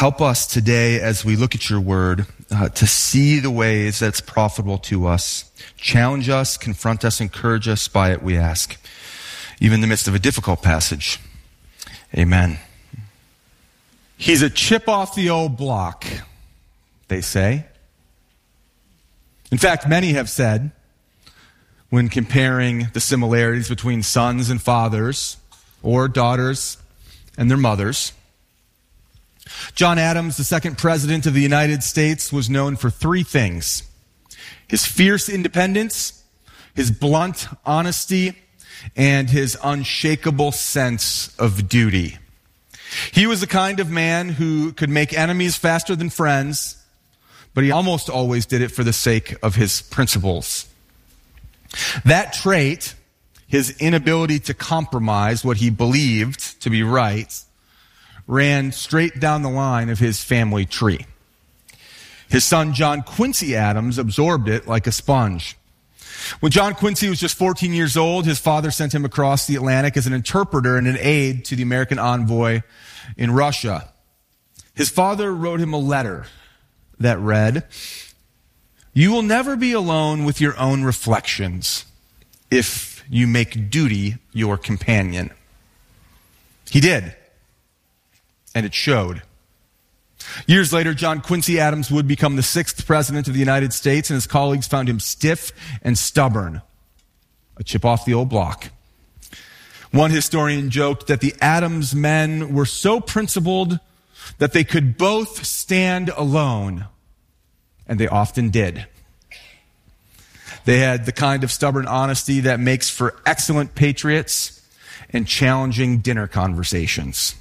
Help us today as we look at your word to see the ways that it's profitable to us. Challenge us, confront us, encourage us by it, we ask. Even in the midst of a difficult passage. Amen. He's a chip off the old block, they say. In fact, many have said, when comparing the similarities between sons and fathers, or daughters and their mothers, John Adams, the second president of the United States, was known for three things: his fierce independence, his blunt honesty, and his unshakable sense of duty. He was the kind of man who could make enemies faster than friends, but he almost always did it for the sake of his principles. That trait, his inability to compromise what he believed to be right, ran straight down the line of his family tree. His son John Quincy Adams absorbed it like a sponge. When John Quincy was just 14 years old, his father sent him across the Atlantic as an interpreter and an aide to the American envoy in Russia. His father wrote him a letter that read, "You will never be alone with your own reflections if you make duty your companion." He did, and it showed. Years later, John Quincy Adams would become the sixth president of the United States, and his colleagues found him stiff and stubborn, a chip off the old block. One historian joked that the Adams men were so principled that they could both stand alone, and they often did. They had the kind of stubborn honesty that makes for excellent patriots and challenging dinner conversations.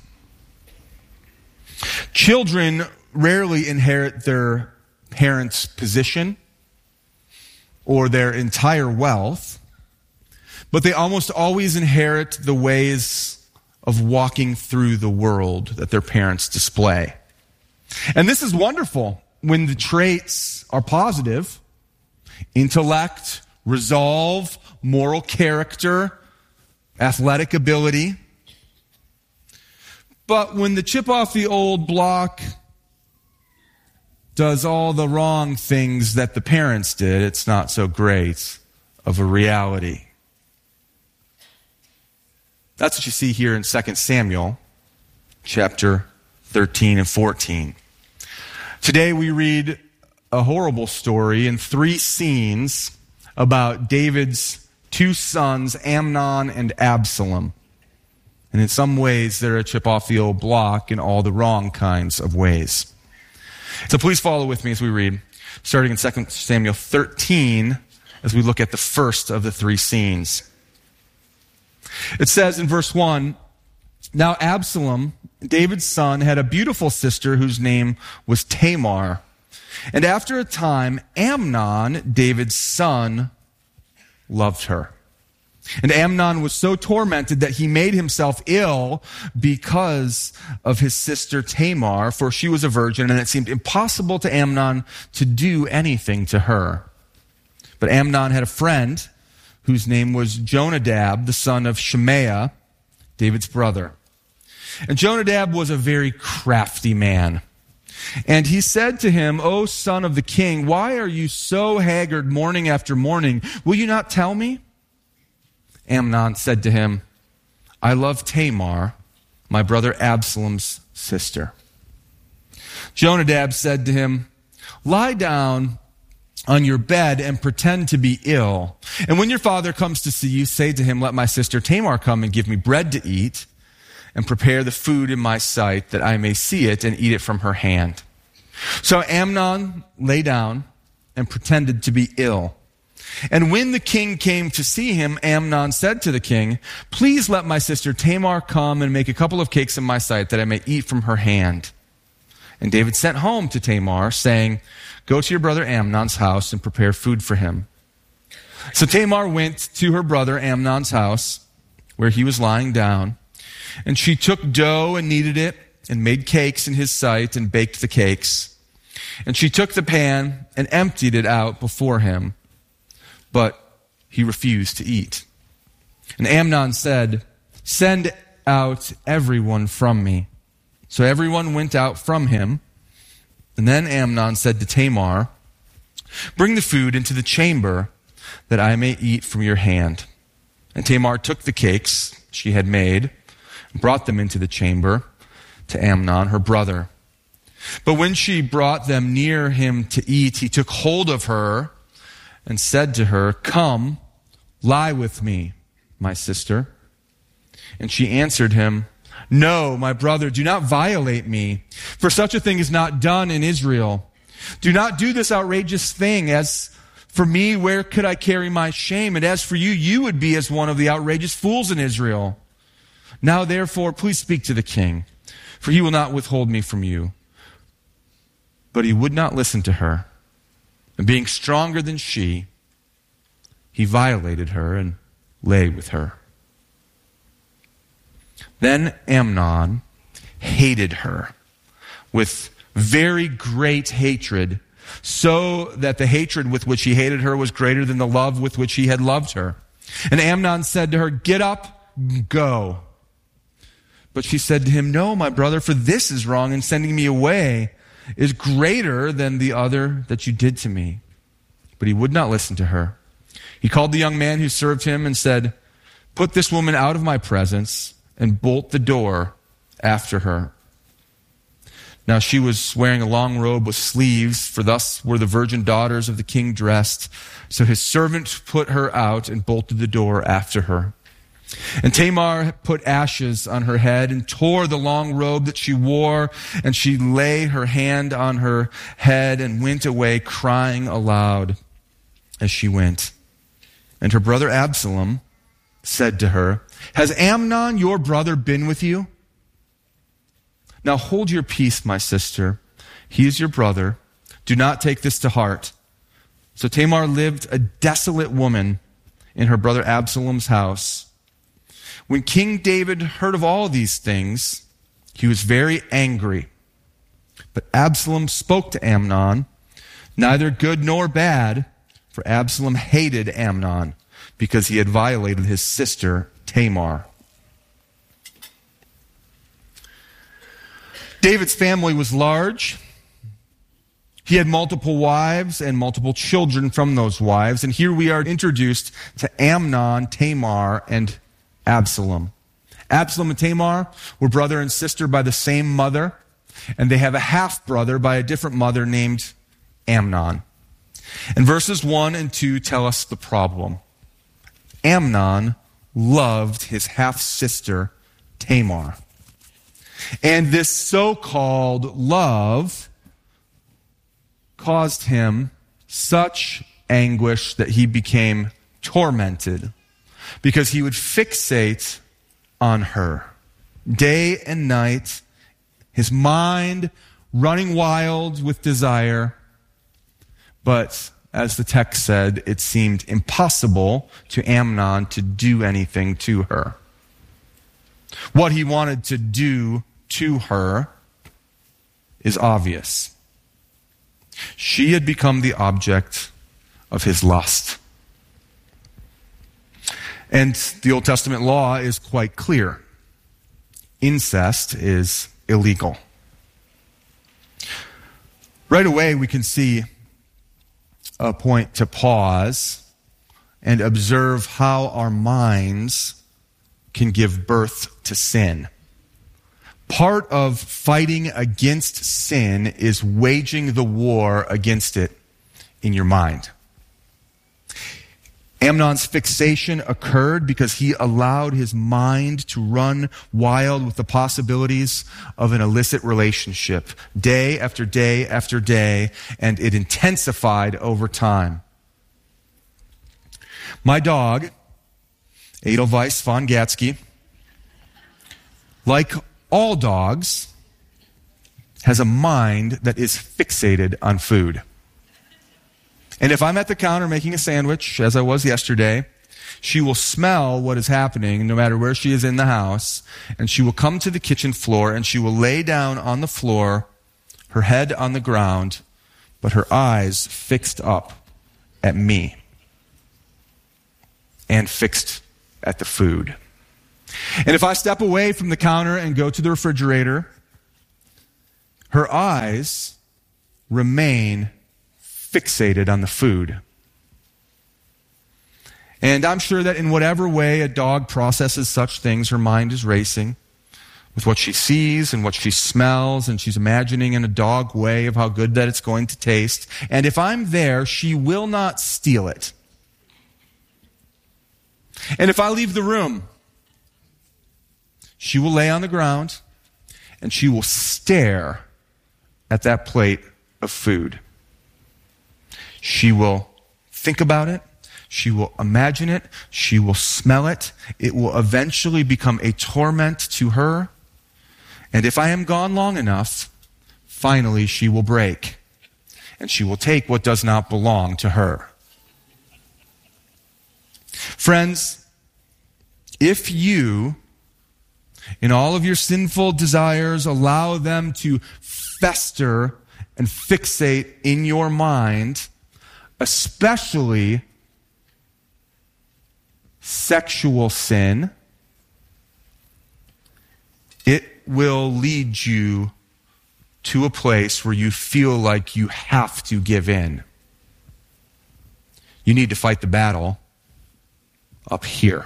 Children rarely inherit their parents' position or their entire wealth, but they almost always inherit the ways of walking through the world that their parents display. And this is wonderful when the traits are positive: intellect, resolve, moral character, athletic ability. But when the chip off the old block does all the wrong things that the parents did, it's not so great of a reality. That's what you see here in 2 Samuel, chapter 13 and 14. Today we read a horrible story in three scenes about David's two sons, Amnon and Absalom. And in some ways, they're a chip off the old block in all the wrong kinds of ways. So please follow with me as we read, starting in 2 Samuel 13, as we look at the first of the three scenes. It says in verse 1, "Now Absalom, David's son, had a beautiful sister whose name was Tamar. And after a time, Amnon, David's son, loved her. And Amnon was so tormented that he made himself ill because of his sister Tamar, for she was a virgin, and it seemed impossible to Amnon to do anything to her. But Amnon had a friend whose name was Jonadab, the son of Shemaiah, David's brother. And Jonadab was a very crafty man. And he said to him, 'O son of the king, why are you so haggard morning after morning? Will you not tell me?' Amnon said to him, 'I love Tamar, my brother Absalom's sister.' Jonadab said to him, 'Lie down on your bed and pretend to be ill. And when your father comes to see you, say to him, "Let my sister Tamar come and give me bread to eat, and prepare the food in my sight, that I may see it and eat it from her hand." So Amnon lay down and pretended to be ill. And when the king came to see him, Amnon said to the king, "Please let my sister Tamar come and make a couple of cakes in my sight, that I may eat from her hand." And David sent home to Tamar, saying, "Go to your brother Amnon's house and prepare food for him." So Tamar went to her brother Amnon's house, where he was lying down, and she took dough and kneaded it, and made cakes in his sight, and baked the cakes. And she took the pan and emptied it out before him, but he refused to eat. And Amnon said, "Send out everyone from me." So everyone went out from him. And then Amnon said to Tamar, "Bring the food into the chamber that I may eat from your hand." And Tamar took the cakes she had made and brought them into the chamber to Amnon, her brother. But when she brought them near him to eat, he took hold of her and said to her, "Come, lie with me, my sister." And she answered him, "No, my brother, do not violate me, for such a thing is not done in Israel. Do not do this outrageous thing. As for me, where could I carry my shame? And as for you, you would be as one of the outrageous fools in Israel. Now, therefore, please speak to the king, for he will not withhold me from you." But he would not listen to her. And being stronger than she, he violated her and lay with her. Then Amnon hated her with very great hatred, so that the hatred with which he hated her was greater than the love with which he had loved her. And Amnon said to her, "Get up, go." But she said to him, "No, my brother, for this is wrong, and sending me away is greater than the other that you did to me." But he would not listen to her. He called the young man who served him and said, "Put this woman out of my presence and bolt the door after her." Now she was wearing a long robe with sleeves, for thus were the virgin daughters of the king dressed. So his servant put her out and bolted the door after her. And Tamar put ashes on her head and tore the long robe that she wore, and she lay her hand on her head and went away crying aloud as she went. And her brother Absalom said to her, "Has Amnon your brother been with you? Now hold your peace, my sister. He is your brother. Do not take this to heart." So Tamar lived a desolate woman in her brother Absalom's house. When King David heard of all these things, he was very angry. But Absalom spoke to Amnon, neither good nor bad, for Absalom hated Amnon because he had violated his sister Tamar. David's family was large. He had multiple wives and multiple children from those wives. And here we are introduced to Amnon, Tamar, and Absalom. Absalom and Tamar were brother and sister by the same mother, and they have a half-brother by a different mother named Amnon. And verses 1 and 2 tell us the problem. Amnon loved his half-sister Tamar. And this so-called love caused him such anguish that he became tormented, because he would fixate on her day and night, his mind running wild with desire. But as the text said, it seemed impossible to Amnon to do anything to her. What he wanted to do to her is obvious. She had become the object of his lust. And the Old Testament law is quite clear. Incest is illegal. Right away, we can see a point to pause and observe how our minds can give birth to sin. Part of fighting against sin is waging the war against it in your mind. Amnon's fixation occurred because he allowed his mind to run wild with the possibilities of an illicit relationship day after day after day, and it intensified over time. My dog, Edelweiss von Gatsky, like all dogs, has a mind that is fixated on food. And if I'm at the counter making a sandwich, as I was yesterday, she will smell what is happening no matter where she is in the house, and she will come to the kitchen floor and she will lay down on the floor, her head on the ground, but her eyes fixed up at me and fixed at the food. And if I step away from the counter and go to the refrigerator, Her eyes remain fixated on the food. And I'm sure that in whatever way a dog processes such things, her mind is racing with what she sees and what she smells, and she's imagining in a dog way of how good that it's going to taste. And if I'm there, she will not steal it. And if I leave the room, she will lay on the ground and she will stare at that plate of food. She will think about it. She will imagine it. She will smell it. It will eventually become a torment to her. And if I am gone long enough, finally she will break. And she will take what does not belong to her. Friends, if you, in all of your sinful desires, allow them to fester and fixate in your mind, especially sexual sin, it will lead you to a place where you feel like you have to give in. You need to fight the battle up here.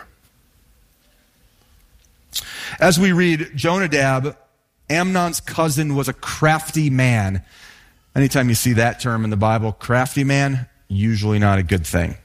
As we read, Jonadab, Amnon's cousin, was a crafty man. Anytime you see that term in the Bible, crafty man, usually not a good thing.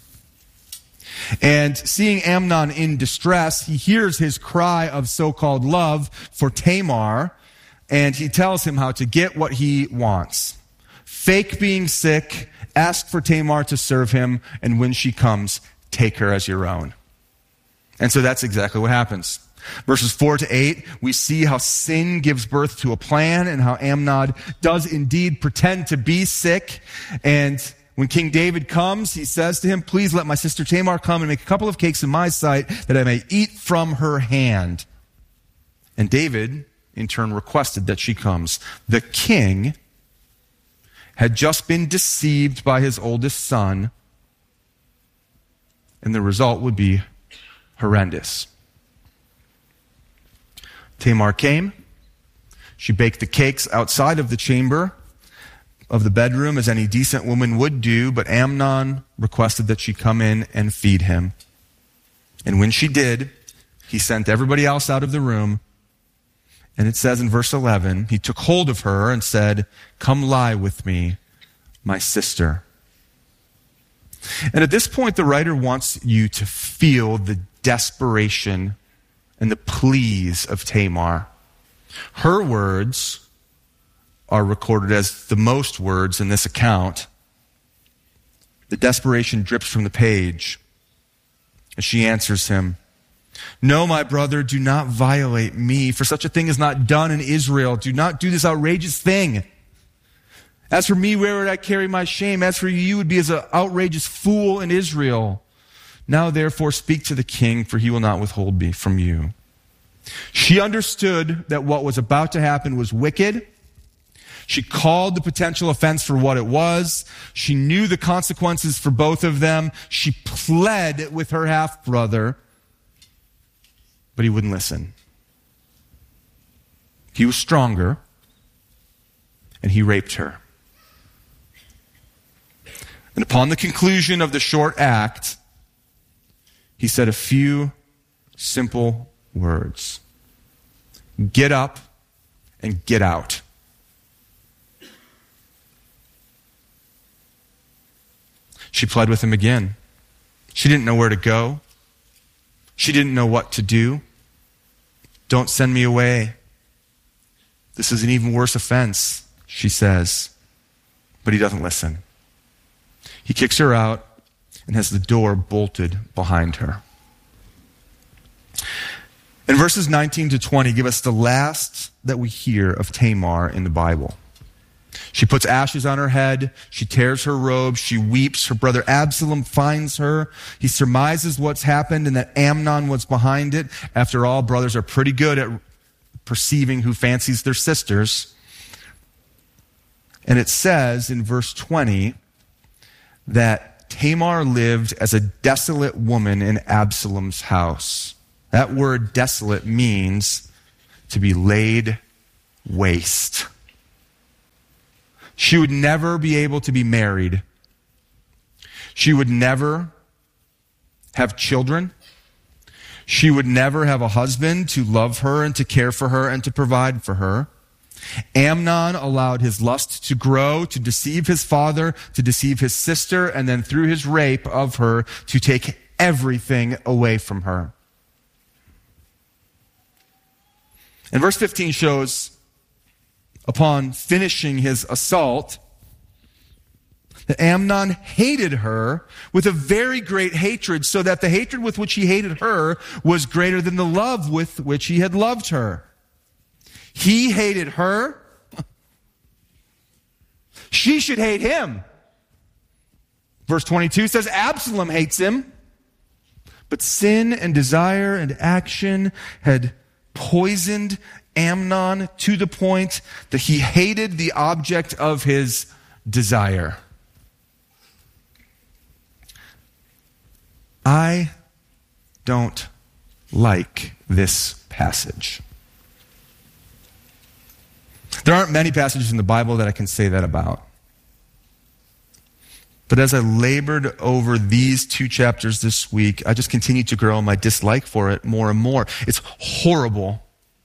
And seeing Amnon in distress, he hears his cry of so-called love for Tamar, and he tells him how to get what he wants. Fake being sick, ask for Tamar to serve him, and when she comes, take her as your own. And so that's exactly what happens. Verses 4-8, we see how sin gives birth to a plan and how Amnon does indeed pretend to be sick. And when King David comes, he says to him, please let my sister Tamar come and make a couple of cakes in my sight that I may eat from her hand. And David, in turn, requested that she comes. The king had just been deceived by his oldest son, and the result would be horrendous. Tamar came. She baked the cakes outside of the chamber of the bedroom as any decent woman would do, but Amnon requested that she come in and feed him. And when she did, he sent everybody else out of the room. And it says in verse 11, he took hold of her and said, come lie with me, my sister. And at this point, the writer wants you to feel the desperation and the pleas of Tamar. Her words are recorded as the most words in this account. The desperation drips from the page as she answers him, no, my brother, do not violate me, for such a thing is not done in Israel. Do not do this outrageous thing. As for me, where would I carry my shame? As for you, you would be as an outrageous fool in Israel. Now, therefore, speak to the king, for he will not withhold me from you. She understood that what was about to happen was wicked. She called the potential offense for what it was. She knew the consequences for both of them. She pled with her half-brother, but he wouldn't listen. He was stronger, and he raped her. And upon the conclusion of the short act, he said a few simple words. Get up and get out. She pled with him again. She didn't know where to go. She didn't know what to do. Don't send me away. This is an even worse offense, she says. But he doesn't listen. He kicks her out and has the door bolted behind her. And verses 19-20 give us the last that we hear of Tamar in the Bible. She puts ashes on her head. She tears her robe. She weeps. Her brother Absalom finds her. He surmises what's happened and that Amnon was behind it. After all, brothers are pretty good at perceiving who fancies their sisters. And it says in verse 20 that Tamar lived as a desolate woman in Absalom's house. That word desolate means to be laid waste. She would never be able to be married. She would never have children. She would never have a husband to love her and to care for her and to provide for her. Amnon allowed his lust to grow, to deceive his father, to deceive his sister, and then through his rape of her, to take everything away from her. And verse 15 shows, upon finishing his assault, that Amnon hated her with a very great hatred, so that the hatred with which he hated her was greater than the love with which he had loved her. He hated her. She should hate him. Verse 22 says Absalom hates him. But sin and desire and action had poisoned Amnon to the point that he hated the object of his desire. I don't like this passage. There aren't many passages in the Bible that I can say that about. But as I labored over these 2 chapters this week, I just continued to grow in my dislike for it more and more. It's horrible.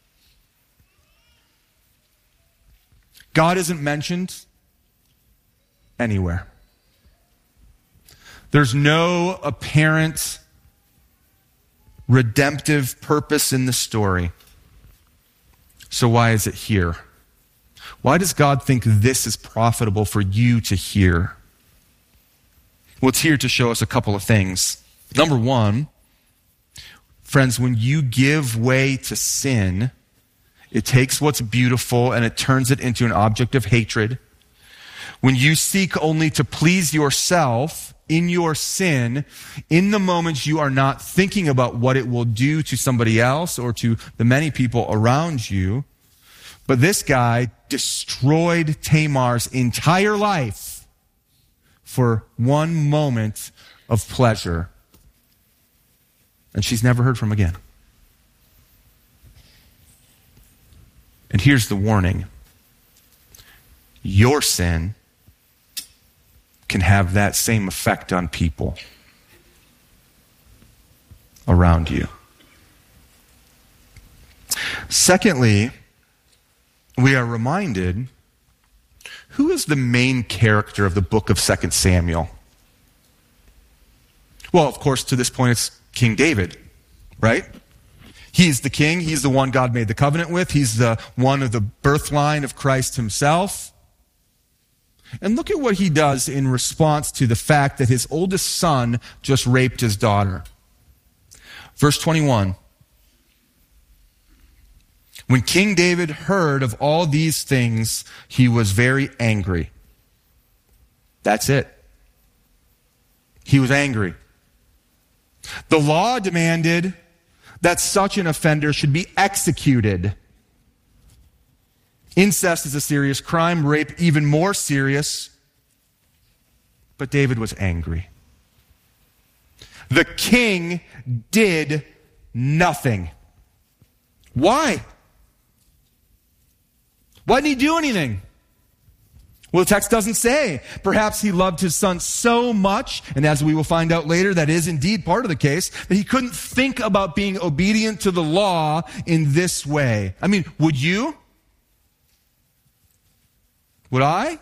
God isn't mentioned anywhere. There's no apparent redemptive purpose in the story. So why is it here? Why does God think this is profitable for you to hear? Well, it's here to show us a couple of things. Number one, friends, when you give way to sin, it takes what's beautiful and it turns it into an object of hatred. When you seek only to please yourself in your sin, in the moments you are not thinking about what it will do to somebody else or to the many people around you. But this guy destroyed Tamar's entire life for one moment of pleasure. And she's never heard from again. And here's the warning. Your sin can have that same effect on people around you. Secondly, we are reminded, who is the main character of the book of 2 Samuel? Well, of course, to this point, it's King David, right? He's the king. He's the one God made the covenant with. He's the one of the birth line of Christ himself. And look at what he does in response to the fact that his oldest son just raped his daughter. Verse 21. When King David heard of all these things, he was very angry. That's it. He was angry. The law demanded that such an offender should be executed. Incest is a serious crime, rape even more serious. But David was angry. The king did nothing. Why? Why didn't he do anything? Well, the text doesn't say. Perhaps he loved his son so much, and as we will find out later, that is indeed part of the case, that he couldn't think about being obedient to the law in this way. I mean, would you? Would I?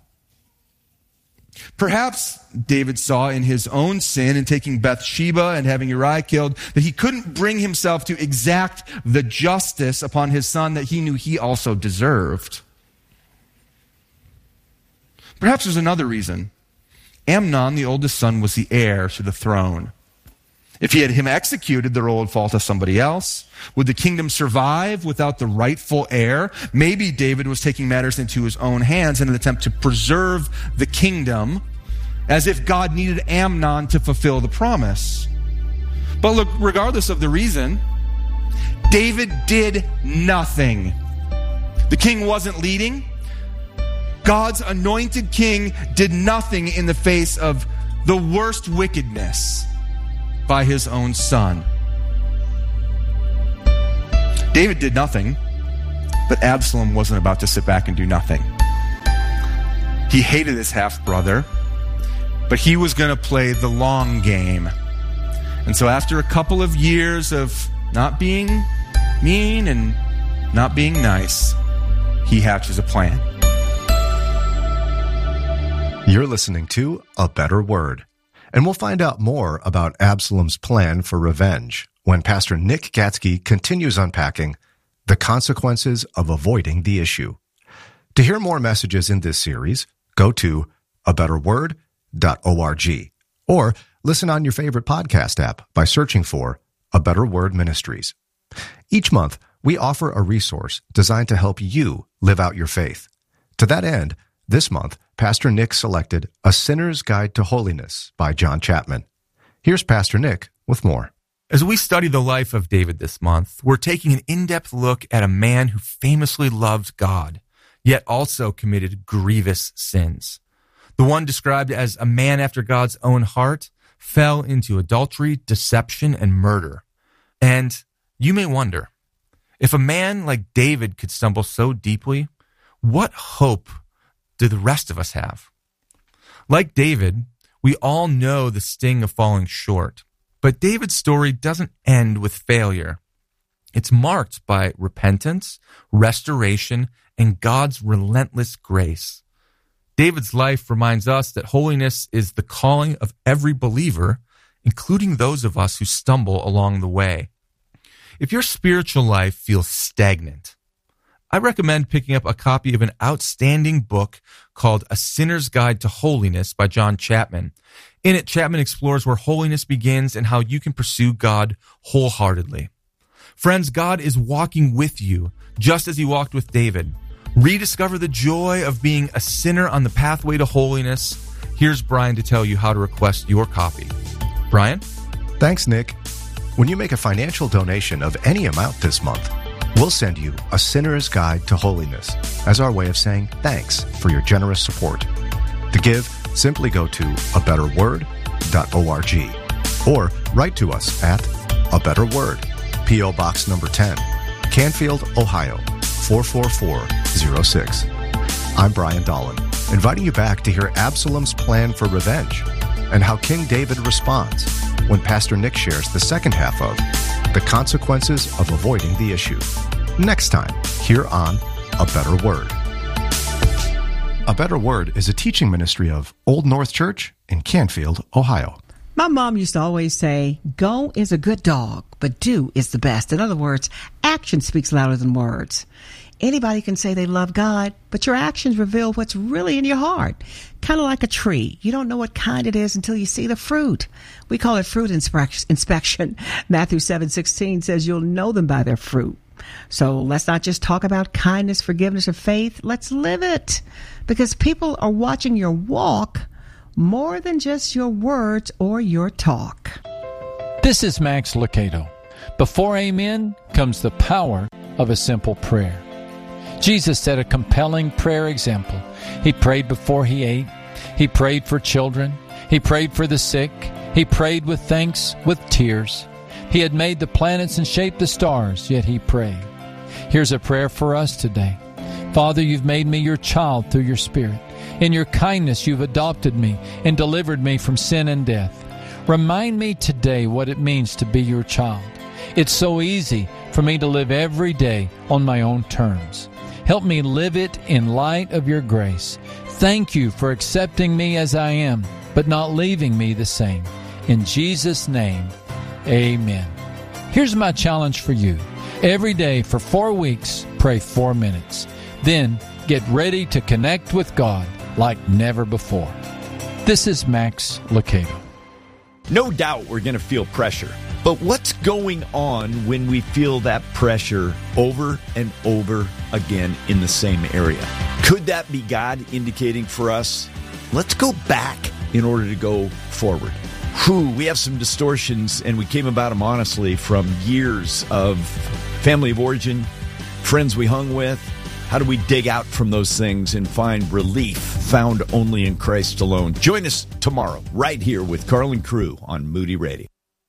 Perhaps David saw in his own sin in taking Bathsheba and having Uriah killed that he couldn't bring himself to exact the justice upon his son that he knew he also deserved. Perhaps there's another reason. Amnon, the oldest son, was the heir to the throne. If he had him executed, the role would fall to somebody else. Would the kingdom survive without the rightful heir? Maybe David was taking matters into his own hands in an attempt to preserve the kingdom, as if God needed Amnon to fulfill the promise. But look, regardless of the reason, David did nothing. The king wasn't leading. God's anointed king did nothing in the face of the worst wickedness by his own son. David did nothing, but Absalom wasn't about to sit back and do nothing. He hated his half-brother, but he was going to play the long game. And so after a couple of years of not being mean and not being nice, he hatches a plan. You're listening to A Better Word, and we'll find out more about Absalom's plan for revenge when Pastor Nick Gatsky continues unpacking the consequences of avoiding the issue. To hear more messages in this series, go to abetterword.org or listen on your favorite podcast app by searching for A Better Word Ministries. Each month, we offer a resource designed to help you live out your faith. To that end, this month, Pastor Nick selected A Sinner's Guide to Holiness by John Chapman. Here's Pastor Nick with more. As we study the life of David this month, we're taking an in-depth look at a man who famously loved God, yet also committed grievous sins. The one described as a man after God's own heart fell into adultery, deception, and murder. And you may wonder, if a man like David could stumble so deeply, what hope do the rest of us have? Like David, we all know the sting of falling short. But David's story doesn't end with failure. It's marked by repentance, restoration, and God's relentless grace. David's life reminds us that holiness is the calling of every believer, including those of us who stumble along the way. If your spiritual life feels stagnant, I recommend picking up a copy of an outstanding book called A Sinner's Guide to Holiness by John Chapman. In it, Chapman explores where holiness begins and how you can pursue God wholeheartedly. Friends, God is walking with you, just as he walked with David. Rediscover the joy of being a sinner on the pathway to holiness. Here's Brian to tell you how to request your copy. Brian? Thanks, Nick. When you make a financial donation of any amount this month, we'll send you A Sinner's Guide to Holiness as our way of saying thanks for your generous support. To give, simply go to abetterword.org or write to us at A Better Word, P.O. Box number 10, Canfield, Ohio, 44406. I'm Brian Dolan, inviting you back to hear Absalom's plan for revenge and how King David responds when Pastor Nick shares the second half of The Consequences of Avoiding the Issue. Next time, here on A Better Word. A Better Word is a teaching ministry of Old North Church in Canfield, Ohio. My mom used to always say, go is a good dog, but do is the best. In other words, action speaks louder than words. Anybody can say they love God, but your actions reveal what's really in your heart. Kind of like a tree. You don't know what kind it is until you see the fruit. We call it fruit inspection. Matthew 7:16 says you'll know them by their fruit. So let's not just talk about kindness, forgiveness, or faith. Let's live it. Because people are watching your walk more than just your words or your talk. This is Max Lucado. Before amen comes the power of a simple prayer. Jesus set a compelling prayer example. He prayed before he ate. He prayed for children. He prayed for the sick. He prayed with thanks, with tears. He had made the planets and shaped the stars, yet he prayed. Here's a prayer for us today. Father, you've made me your child through your Spirit. In your kindness, you've adopted me and delivered me from sin and death. Remind me today what it means to be your child. It's so easy for me to live every day on my own terms. Help me live it in light of your grace. Thank you for accepting me as I am, but not leaving me the same. In Jesus' name, amen. Here's my challenge for you. Every day for 4 weeks, pray 4 minutes. Then get ready to connect with God like never before. This is Max Lucado. No doubt we're going to feel pressure. But what's going on when we feel that pressure over and over again in the same area? Could that be God indicating for us, let's go back in order to go forward? We have some distortions, and we came about them honestly from years of family of origin, friends we hung with. How do we dig out from those things and find relief found only in Christ alone? Join us tomorrow right here with Carl and Crew on Moody Radio.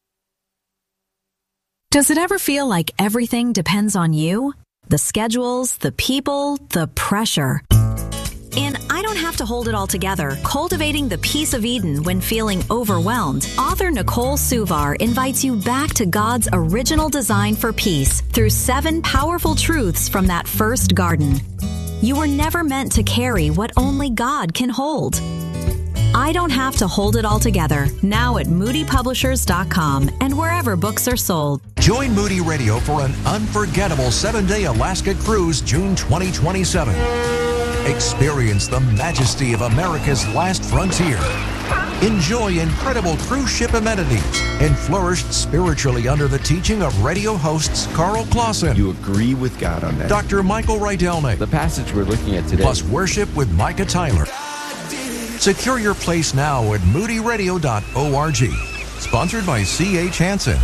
Does it ever feel like everything depends on you? The schedules, the people, the pressure. And I don't don't have to hold it all together. Cultivating the Peace of Eden when feeling overwhelmed. Author Nicole Suvar invites you back to God's original design for peace through 7 powerful truths from that first garden. You were never meant to carry what only God can hold. I Don't Have to Hold It All Together, now at moodypublishers.com and wherever books are sold. Join Moody Radio for an unforgettable 7-day Alaska cruise, June 2027. Experience the majesty of America's last frontier. Enjoy incredible cruise ship amenities and flourish spiritually under the teaching of radio hosts Carl Clausen. You agree with God on that? Dr. Michael Rydelnik. The passage we're looking at today. Plus worship with Micah Tyler. Secure your place now at moodyradio.org. Sponsored by C.H. Hansen.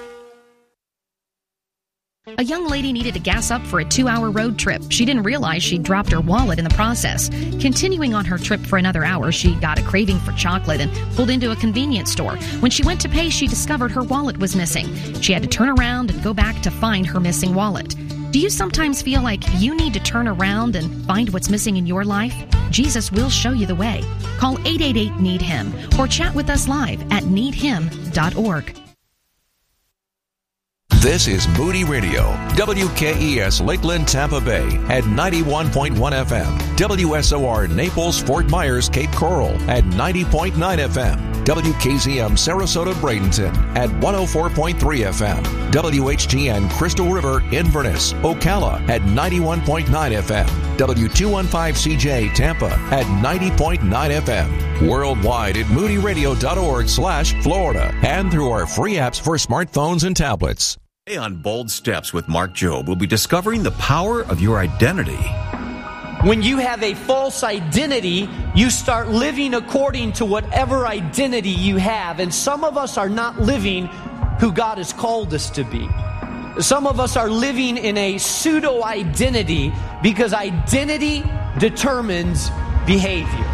A young lady needed to gas up for a 2-hour road trip. She didn't realize she'd dropped her wallet in the process. Continuing on her trip for another hour, she got a craving for chocolate and pulled into a convenience store. When she went to pay, she discovered her wallet was missing. She had to turn around and go back to find her missing wallet. Do you sometimes feel like you need to turn around and find what's missing in your life? Jesus will show you the way. Call 888-NEED-HIM or chat with us live at needhim.org. This is Moody Radio, WKES Lakeland, Tampa Bay at 91.1 FM, WSOR Naples, Fort Myers, Cape Coral at 90.9 FM, WKZM Sarasota, Bradenton at 104.3 FM, WHGN Crystal River, Inverness, Ocala at 91.9 FM, W215CJ Tampa at 90.9 FM, worldwide at moodyradio.org/Florida, and through our free apps for smartphones and tablets. Today on Bold Steps with Mark Jobe, we'll be discovering the power of your identity. When you have a false identity, you start living according to whatever identity you have. And some of us are not living who God has called us to be. Some of us are living in a pseudo-identity because identity determines behavior.